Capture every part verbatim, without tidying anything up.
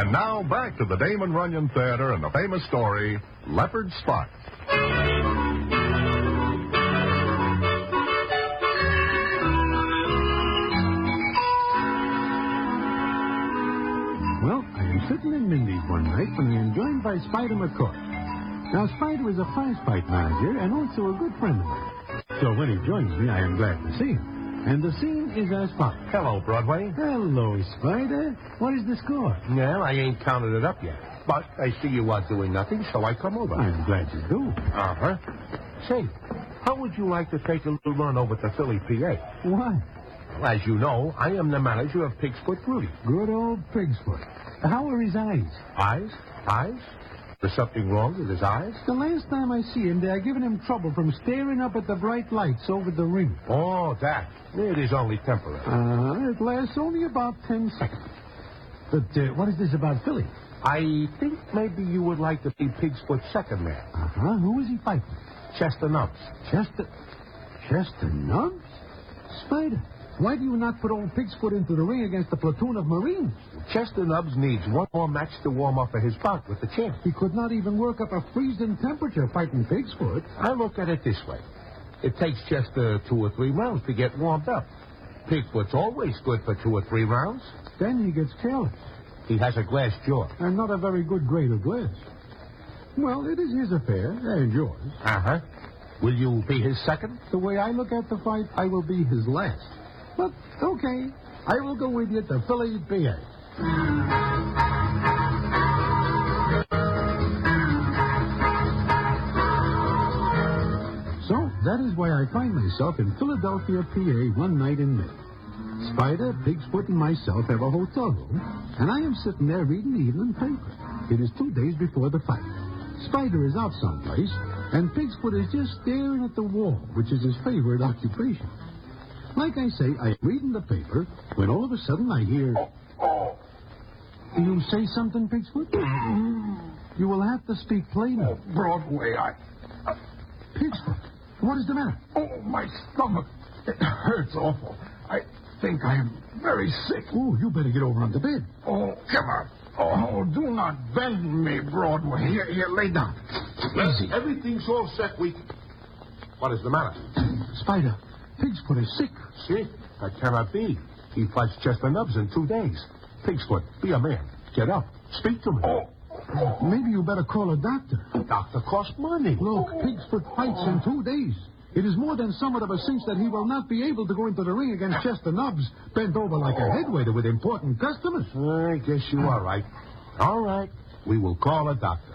And now back to the Damon Runyon Theater and the famous story, Leopard Spot. Well, I am sitting in Mindy's one night when I am joined by Spider McCoy. Now, Spider is a prize-fight manager and also a good friend of mine. So when he joins me, I am glad to see him. And the scene is as follows. Hello, Broadway. Hello, Spider. What is the score? Well, I ain't counted it up yet. But I see you are doing nothing, so I come over. I'm glad you do. Uh-huh. Say, how would you like to take a little run over to Philly, P A? Why? Well, as you know, I am the manager of Pigsfoot Rudy. Good old Pigsfoot. How are his eyes? Eyes? Eyes? There's something wrong with his eyes? The last time I see him, they are giving him trouble from staring up at the bright lights over the ring. Oh, that. It is only temporary. Uh-huh. It lasts only about ten seconds. But uh, what is this about Philly? I think maybe you would like to be Pigsfoot's second man. Uh-huh. Who is he fighting? Chester Nubbs. Chester... Chester Nubbs? Spider, why do you not put old Pigsfoot into the ring against a platoon of Marines? Chester Nubbs needs one more match to warm up for his bout with the champ. He could not even work up a freezing temperature fighting Pigsfoot. I look at it this way. It takes Chester two or three rounds to get warmed up. Pigfoot's always good for two or three rounds. Then he gets careless. He has a glass jaw. And not a very good grade of glass. Well, it is his affair, and yours. Uh-huh. Will you be his second? The way I look at the fight, I will be his last. But, okay, I will go with you to Philly, P A. So, that is why I find myself in Philadelphia, P A one night in May. Spider, Pigsfoot, and myself have a hotel room, and I am sitting there reading the evening paper. It is two days before the fight. Spider is out someplace, and Pigsfoot is just staring at the wall, which is his favorite occupation. Like I say, I am reading the paper, when all of a sudden I hear... Oh, oh. You say something, Pigsfoot? You will have to speak plainly. Oh, Broadway, I... Uh... Pigsfoot, what is the matter? Oh, my stomach. It hurts awful. I think I am very sick. Oh, you better get over onto bed. Oh, come on. Oh, do not bend me, Broadway. Here, here, lay down. Easy. Everything's all set. We... What is the matter? Spider, Pigsfoot is sick. Sick? That cannot be. He fights Chester Nubbs in two days. Pigsfoot, be a man. Get up. Speak to me. Oh. Maybe you better call a doctor. The doctor costs money. Look, Pigsfoot fights in two days. It is more than somewhat of a cinch that he will not be able to go into the ring against Chester Nubbs, bent over like a headwaiter with important customers. I guess you are right. All right. We will call a doctor.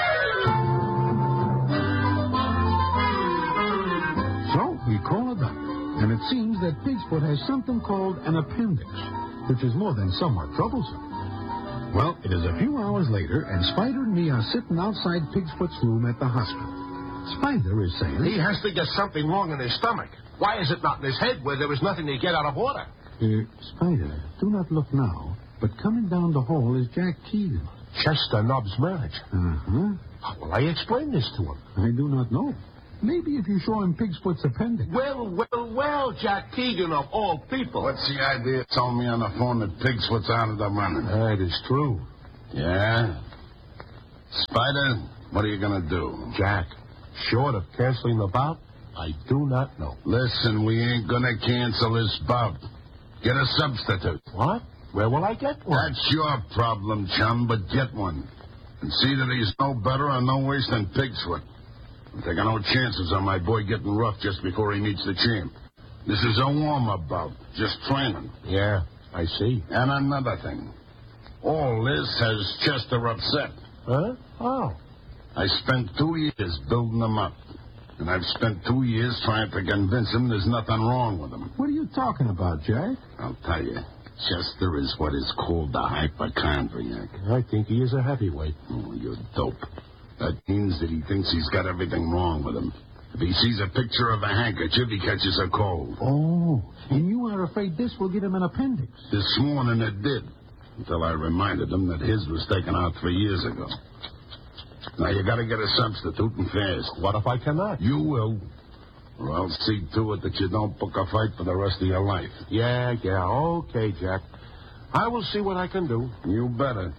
So, we call a doctor, and it seems that Pigsfoot has something called an appendix, which is more than somewhat troublesome. Well, it is a few hours later, and Spider and me are sitting outside Pigsfoot's room at the hospital. Spider is saying... He has to get something wrong in his stomach. Why is it not in his head where there is nothing to get out of order? Uh, Spider, do not look now, but coming down the hall is Jack Keegan. Chester Nubbs' manager. Uh-huh. How will I explain this to him? I do not know. Maybe if you show him Pigsfoot's appendix. Well, well, well, Jack Keegan of all people. What's the idea of telling me on the phone that Pigsfoot's out of the running? That is true. Yeah? Spider, what are you going to do? Jack, short of canceling the bout, I do not know. Listen, we ain't going to cancel this bout. Get a substitute. What? Where will I get one? That's your problem, chum, but get one. And see that he's no better or no worse than Pigsfoot. I'm taking no chances on my boy getting rough just before he meets the champ. This is a warm-up bout, just training. Yeah, I see. And another thing. All this has Chester upset. Huh? Oh. I spent two years building him up. And I've spent two years trying to convince him there's nothing wrong with him. What are you talking about, Jack? I'll tell you. Chester is what is called a hypochondriac. I think he is a heavyweight. Oh, you're dope. That means that he thinks he's got everything wrong with him. If he sees a picture of a handkerchief, he catches a cold. Oh, and you are afraid this will give him an appendix. This morning it did, until I reminded him that his was taken out three years ago. Now, you got to get a substitute and fast. What if I cannot? You will. Or I'll see to it that you don't book a fight for the rest of your life. Yeah, yeah, okay, Jack. I will see what I can do. You better.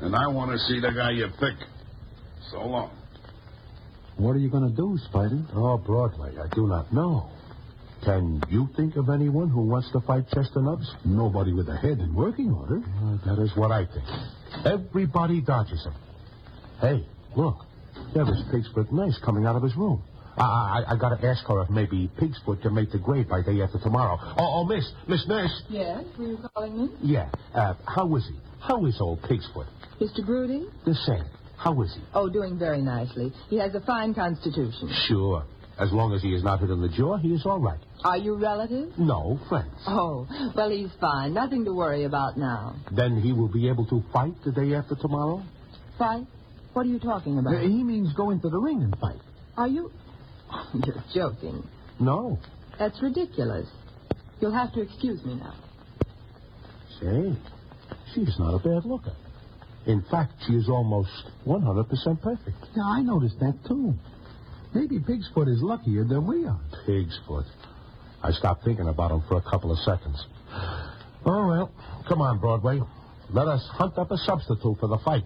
And I want to see the guy you pick. So long. What are you going to do, Spider? Oh, Broadway, I do not know. Can you think of anyone who wants to fight Chester Nubbs? Nobody with a head in working order. Uh, that is what I think. Everybody dodges him. Hey, look. There is Pigsfoot Nice coming out of his room. I I, I got to ask her if maybe Pigsfoot can make the grade by day after tomorrow. Oh, oh, Miss, Miss Nurse. Yes, were you calling me? Yeah. Uh, how is he? How is old Pigsfoot? Mister Broody? The same. How is he? Oh, doing very nicely. He has a fine constitution. Sure. As long as he is not hit in the jaw, he is all right. Are you relatives? No, friends. Oh, well, he's fine. Nothing to worry about now. Then he will be able to fight the day after tomorrow? Fight? What are you talking about? Uh, he means go into the ring and fight. Are you... Oh, you're joking. No. That's ridiculous. You'll have to excuse me now. Say, she's not a bad looker. In fact, she is almost one hundred percent perfect. Yeah, I noticed that, too. Maybe Pigsfoot is luckier than we are. Pigsfoot. I stopped thinking about him for a couple of seconds. Oh, well, come on, Broadway. Let us hunt up a substitute for the fight.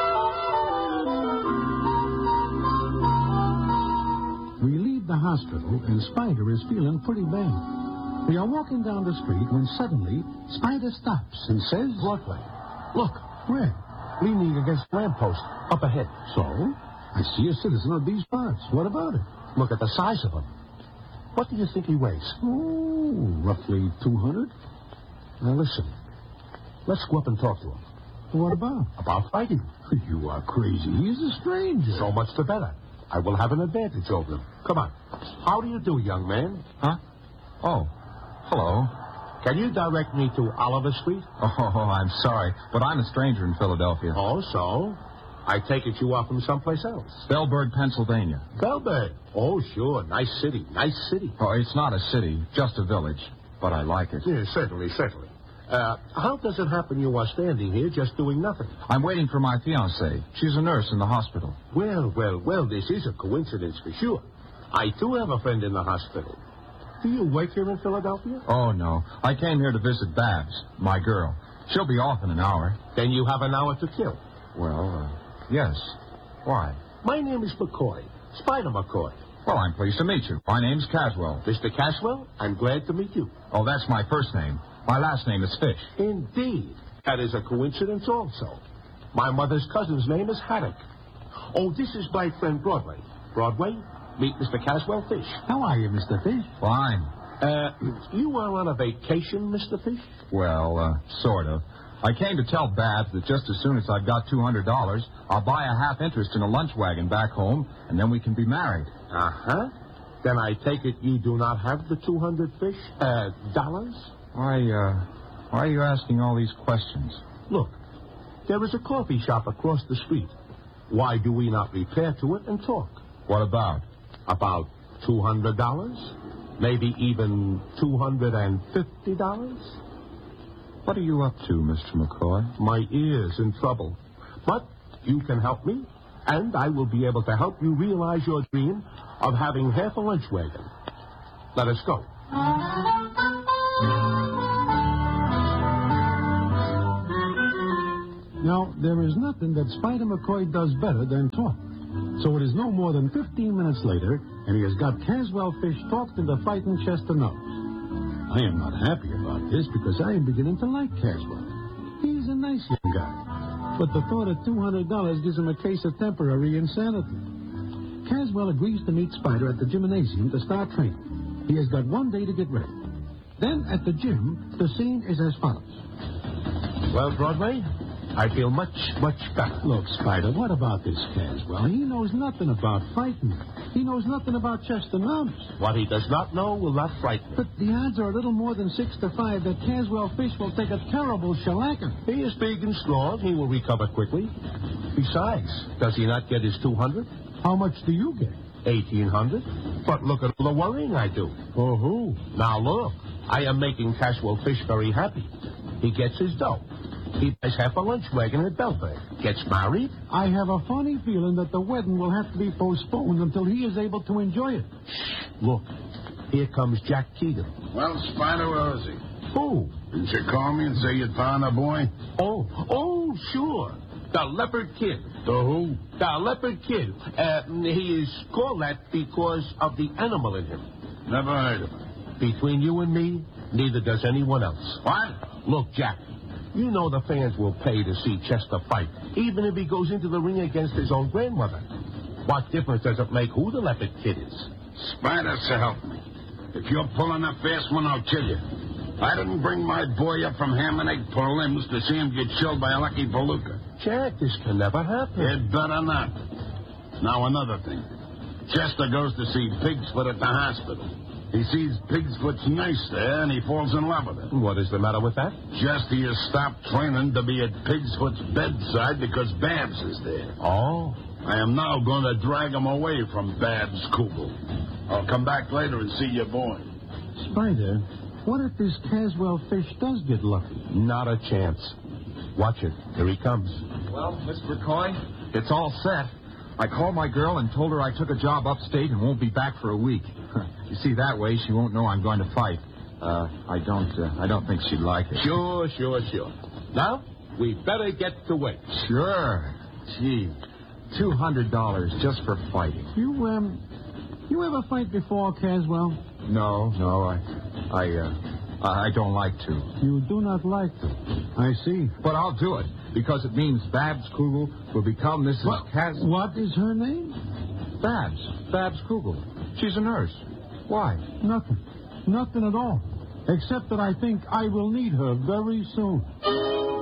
We leave the hospital, and Spider is feeling pretty bad. We are walking down the street when suddenly Spider stops and says... Broadway, look. Where? Leaning against the lamppost, up ahead. So? I see a citizen of these parts. What about it? Look at the size of him. What do you think he weighs? Oh, roughly two hundred. Now, listen. Let's go up and talk to him. What about? About fighting. You are crazy. He's a stranger. So much the better. I will have an advantage over him. Come on. How do you do, young man? Huh? Oh, hello. Can you direct me to Oliver Street? Oh, I'm sorry, but I'm a stranger in Philadelphia. Oh, so? I take it you are from someplace else. Bellburg, Pennsylvania. Bellburg? Oh, sure. Nice city. Nice city. Oh, it's not a city, just a village, but I like it. Yeah, certainly, certainly. Uh, how does it happen you are standing here just doing nothing? I'm waiting for my fiancée. She's a nurse in the hospital. Well, well, well, this is a coincidence for sure. I, too, have a friend in the hospital. Do you work here in Philadelphia? Oh, no. I came here to visit Babs, my girl. She'll be off in an hour. Then you have an hour to kill. Well, uh, yes. Why? My name is McCoy, Spider McCoy. Well, I'm pleased to meet you. My name's Caswell. Mister Caswell, I'm glad to meet you. Oh, that's my first name. My last name is Fish. Indeed. That is a coincidence also. My mother's cousin's name is Haddock. Oh, this is my friend Broadway. Broadway, meet Mister Caswell Fish. How are you, Mister Fish? Fine. Uh, you are on a vacation, Mister Fish? Well, uh, sort of. I came to tell Babs that just as soon as I've got two hundred dollars, I'll buy a half interest in a lunch wagon back home, and then we can be married. Uh-huh. Then I take it you do not have the two hundred fish, uh, dollars? Why, uh, why are you asking all these questions? Look, there is a coffee shop across the street. Why do we not repair to it and talk? What about? About two hundred dollars? Maybe even two hundred fifty dollars? What are you up to, Mister McCoy? My ear's in trouble. But you can help me, and I will be able to help you realize your dream of having half a lunch wagon. Let us go. Now, there is nothing that Spider McCoy does better than talk. So it is no more than fifteen minutes later, and he has got Caswell Fish talked into fighting Chester Nubbs. I am not happy about this because I am beginning to like Caswell. He's a nice young guy. But the thought of two hundred dollars gives him a case of temporary insanity. Caswell agrees to meet Spider at the gymnasium to start training. He has got one day to get ready. Then, at the gym, the scene is as follows. Well, Broadway, I feel much, much better. Look, Spider, what about this Caswell? He knows nothing about fighting. He knows nothing about Chester Nubbs. What he does not know will not frighten him. But the odds are a little more than six to five that Caswell Fish will take a terrible shellacking. He is big and strong. He will recover quickly. Besides, does he not get his two hundred? How much do you get? eighteen hundred. But look at all the worrying I do. For who? Now look, I am making Caswell Fish very happy. He gets his dough. He buys half a lunch wagon at Bellburg. Gets married. I have a funny feeling that the wedding will have to be postponed until he is able to enjoy it. Look, here comes Jack Keegan. Well, Spider, where is he? Who? Didn't you call me and say you'd found a boy? Oh, oh, sure. The Leopard Kid. The who? The Leopard Kid. Uh, he is called that because of the animal in him. Never heard of him. Between you and me, neither does anyone else. What? Look, Jack, you know the fans will pay to see Chester fight, even if he goes into the ring against his own grandmother. What difference does it make who the Leopard Kid is? Spider, so help me. If you're pulling a fast one, I'll kill you. I didn't bring my boy up from ham and egg for limbs to see him get killed by a lucky palooka. Jack, this can never happen. It better not. Now, another thing. Chester goes to see Pigsfoot at the hospital. He sees Pigsfoot's nurse there, and he falls in love with her. What is the matter with that? Just he has stopped training to be at Pigsfoot's bedside because Babs is there. Oh. I am now going to drag him away from Babs Kugel. I'll come back later and see your boy. Spider, what if this Caswell fish does get lucky? Not a chance. Watch it. Here he comes. Well, Mister McCoy, it's all set. I called my girl and told her I took a job upstate and won't be back for a week. You see, that way she won't know I'm going to fight. Uh, I don't, uh, I don't think she'd like it. Sure, sure, sure. Now, we better get to work. Sure. Gee, two hundred dollars just for fighting. You, um, you ever fight before, Caswell? No, no, I, I, uh, I don't like to. You do not like to. I see. But I'll do it because it means Babs Kugel will become Missus What, Cas... what is her name? Babs. Babs Kugel. She's a nurse. Why? Nothing. Nothing at all. Except that I think I will need her very soon.